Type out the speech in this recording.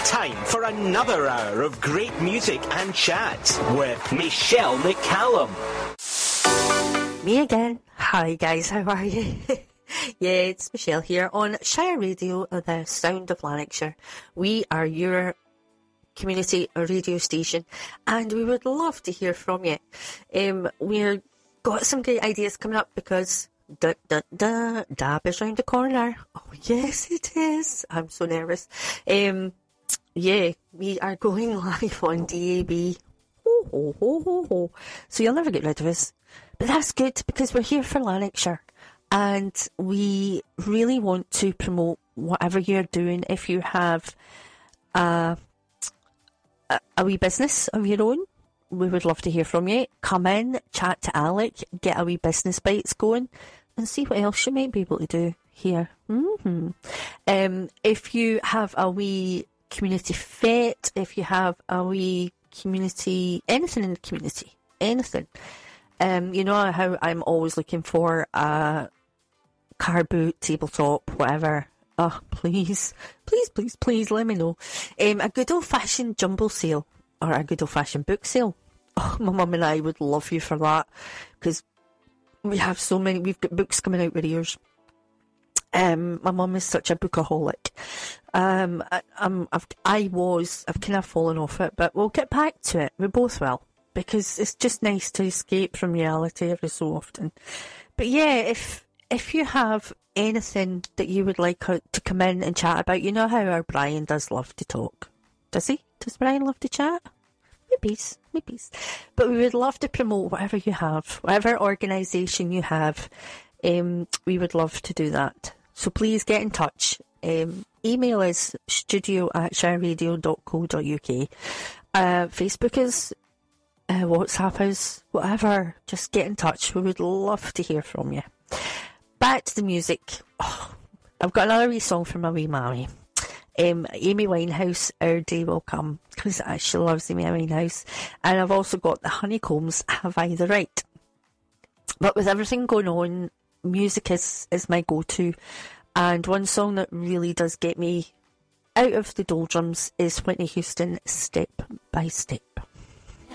Time for another hour of great music and chat with Michelle McCallum. Me again. Hi guys, how are you? Yeah, it's Michelle here on Shire Radio, the sound of Lanarkshire. We are your community radio station and we would love to hear from you. We've got some great ideas coming up because DAB is round the corner. Oh yes it is. I'm so nervous. Yeah, we are going live on DAB. Ho, ho, ho, ho, ho. So you'll never get rid of us. But that's good because we're here for Lanarkshire and we really want to promote whatever you're doing. If you have a wee business of your own, we would love to hear from you. Come in, chat to Alec, get a wee business bites going and see what else you might be able to do here. If you have a wee community fete, if you have a wee community, anything in the community, anything. You know how I'm always looking for a car boot, tabletop, whatever. Oh, please, let me know. A good old-fashioned jumble sale or a good old-fashioned book sale. Oh, my mum and I would love you for that because we have so many. We've got books coming out with ears. My mum is such a bookaholic. I've kind of fallen off it, but we'll get back to it. We both will. Because it's just nice to escape from reality every so often. But yeah, if you have anything that you would like to come in and chat about, you know how our Brian does love to talk. Does he? Does Brian love to chat? Maybe. But we would love to promote whatever you have, whatever organisation you have. We would love to do that. So please get in touch. Email is studio@shireradio.co.uk. Facebook is... WhatsApp is, whatever, just get in touch. We would love to hear from you. Back to the music. Oh, I've got another wee song from my wee mammy. Amy Winehouse, Our Day Will Come, because she loves Amy Winehouse. And I've also got the Honeycombs, Have I the Right? But with everything going on, music is my go-to. And one song that really does get me out of the doldrums is Whitney Houston, Step by Step.